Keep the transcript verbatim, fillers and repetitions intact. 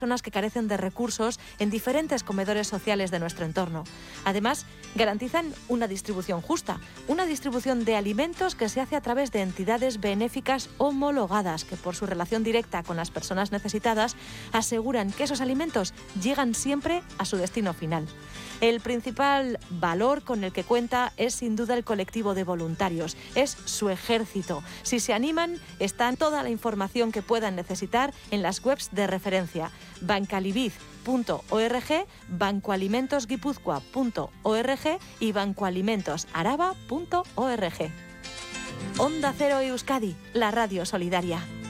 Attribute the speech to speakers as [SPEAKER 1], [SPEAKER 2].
[SPEAKER 1] personas que carecen de recursos en diferentes comedores sociales de nuestro entorno. Además, garantizan una distribución justa, una distribución de alimentos que se hace a través de entidades benéficas homologadas que, por su relación directa con las personas necesitadas, aseguran que esos alimentos llegan siempre a su destino final. El principal valor con el que cuenta es sin duda el colectivo de voluntarios, es su ejército. Si se animan, está toda la información que puedan necesitar en las webs de referencia bancalibiz punto org, bancoalimentosguipúzcoa punto org y bancoalimentosaraba punto org. Onda Cero Euskadi, la radio solidaria.